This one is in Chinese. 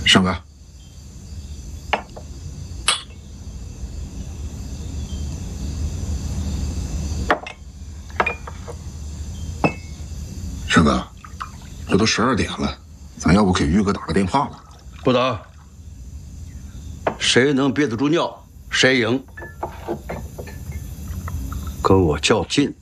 胜哥，胜哥，这都12点了，咱要不给玉哥打个电话吧？ 不打，谁能憋得住尿，谁赢。跟我较劲。